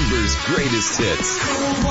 Denver's greatest hits. Cool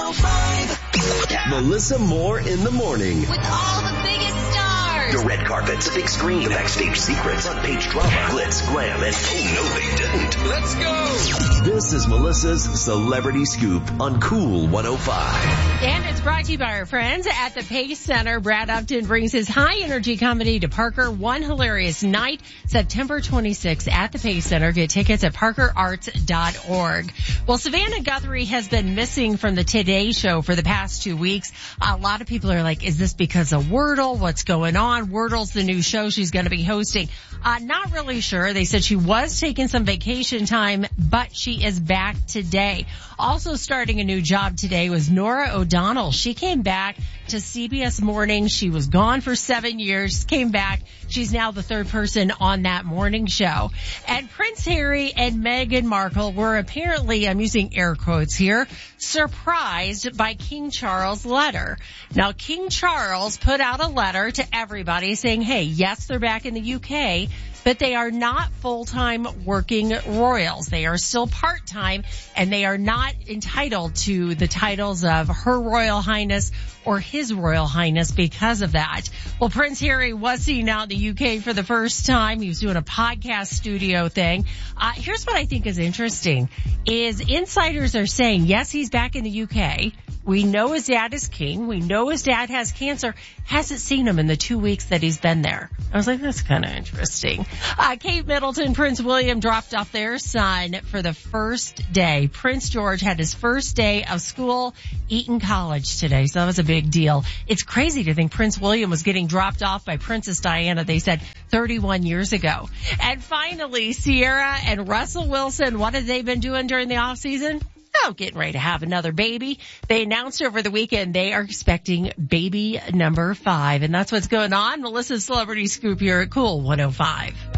105. Melissa Moore in the morning. With all the biggest stars. The red carpet, the big screen, the backstage secrets, front page drama, glitz, glam, and oh no they didn't. Let's go. This is Melissa's Celebrity Scoop on Cool 105. And it's brought to you by our friends at the Pace Center. Brad Upton brings his high energy comedy to Parker. One hilarious night, September 26th at the Pace Center. Get tickets at parkerarts.org. Well, Savannah Guthrie has been missing from the Today Show for the past 2 weeks. A lot of people are like, is this because of Wordle? What's going on? Wordle's the new show she's going to be hosting. Not really sure. They said she was taking some vacation time, but she is back today. Also starting a new job today was Nora O'Donnell. She came back to CBS Morning. She was gone for 7 years, came back. She's now the third person on that morning show. And Prince Harry and Meghan Markle were apparently, I'm using air quotes here, surprised by King Charles' letter. Now, King Charles put out a letter to everybody saying, hey, yes, they're back in the UK, but they are not full-time working royals. They are still part-time, and they are not entitled to the titles of Her Royal Highness or His Royal Highness because of that. Well, Prince Harry was seen out in the UK for the first time. He was doing a podcast studio thing. Here's what I think is interesting, is insiders are saying, yes, he's back in the UK. We know his dad is king. We know his dad has cancer. Hasn't seen him in the 2 weeks that he's been there. I was like, that's kind of interesting. Kate Middleton, Prince William dropped off their son for the first day. Prince George had his first day of school, Eton College today. So that was a big deal. It's crazy to think Prince William was getting dropped off by Princess Diana, they said 31 years ago. And finally, Sierra and Russell Wilson, what have they been doing during the off season? Oh, getting ready to have another baby. They announced over the weekend they are expecting baby number 5. And that's what's going on. Melissa's Celebrity Scoop here at Cool 105.